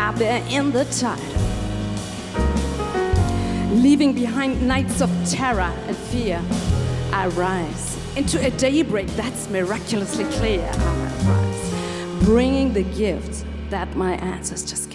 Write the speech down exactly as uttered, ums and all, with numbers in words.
out there in the tide, leaving behind nights of terror and fear. I rise into a daybreak that's miraculously clear. I rise, bringing the gift that my ancestors